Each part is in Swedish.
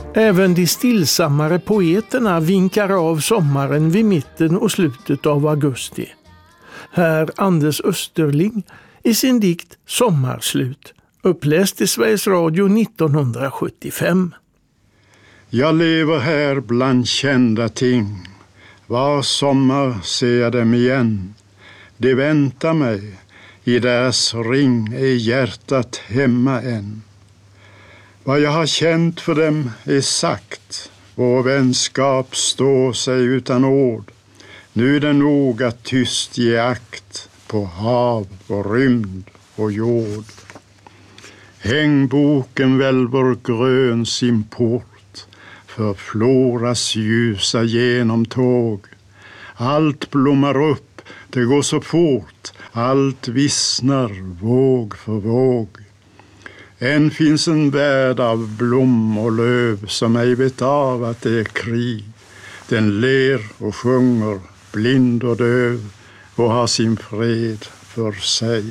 Även de stillsammare poeterna vinkar av sommaren vid mitten och slutet av augusti. Här Anders Österling i sin dikt Sommarslut, uppläst i Sveriges Radio 1975. Jag lever här bland kända ting. Var sommar ser jag dem igen. De väntar mig, i deras ring är hjärtat hemma än. Vad jag har känt för dem är sagt. Vår vänskap står sig utan ord. Nu är det nog att tyst ge akt på hav och rymd och jord. Hängboken välver grön sin port för floras ljusa genomtåg. Allt blommar upp, det går så fort, allt vissnar våg för våg. Än finns en värld av blom och löv som ej vet av att det är krig. Den ler och sjunger, blind och döv, och har sin fred för sig.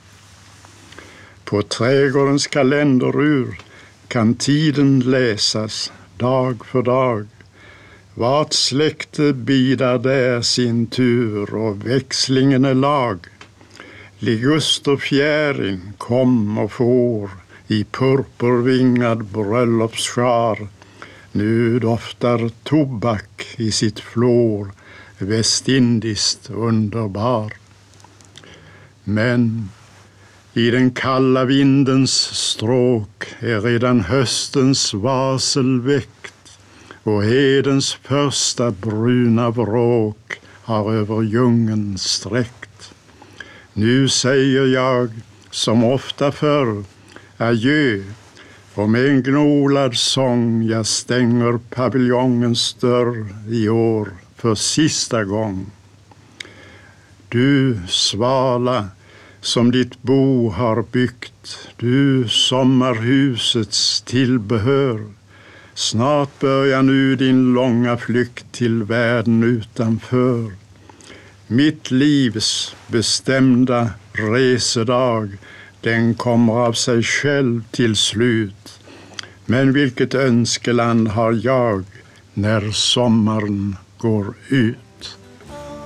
På trädgårdens kalenderur kan tiden läsas dag för dag. Vart släkte bidar där sin tur och växlingen är lag. Liguster fjärin kom och får i purpurvingad bröllopsskar. Nu doftar tobak i sitt flår, västindiskt underbar. Men i den kalla vindens stråk är redan höstens varsel väckt, och hedens första bruna vråk har över djungeln sträckt. Nu säger jag, som ofta förr, adjö, och med en gnolad sång jag stänger paviljongens dörr i år för sista gång. Du svala som ditt bo har byggt, du sommarhusets tillbehör, snart börjar nu din långa flykt till världen utanför. Mitt livs bestämda resedag, den kommer av sig själv till slut. Men vilket önskeland har jag när sommaren går ut?